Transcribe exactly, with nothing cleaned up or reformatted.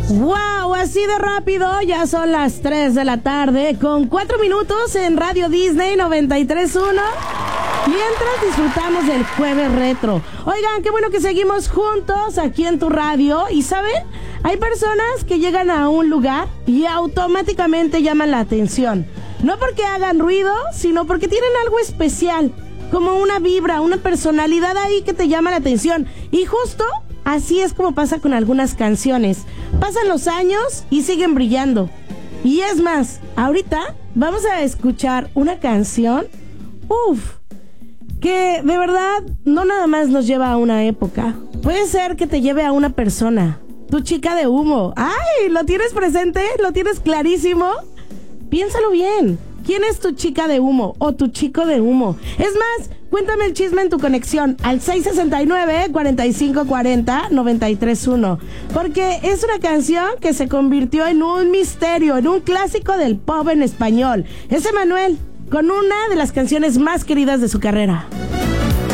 ¡Wow! Así de rápido, ya son las tres de la tarde, con cuatro minutos en Radio Disney noventa y tres punto uno. Mientras disfrutamos del Jueves Retro. Oigan, qué bueno que seguimos juntos aquí en tu radio. Y ¿saben? Hay personas que llegan a un lugar y automáticamente llaman la atención. No porque hagan ruido, sino porque tienen algo especial. Como una vibra, una personalidad ahí que te llama la atención. Y justo así es como pasa con algunas canciones. Pasan los años y siguen brillando. Y es más, ahorita vamos a escuchar una canción, uff, que de verdad no nada más nos lleva a una época. Puede ser que te lleve a una persona. Tu chica de humo. ¡Ay! ¿Lo tienes presente? ¿Lo tienes clarísimo? Piénsalo bien. ¿Quién es tu chica de humo o tu chico de humo? Es más, cuéntame el chisme en tu conexión al seis sesenta y nueve, cuarenta y cinco cuarenta, noventa y tres uno. Porque es una canción que se convirtió en un misterio, en un clásico del pop en español. Es Emmanuel, con una de las canciones más queridas de su carrera.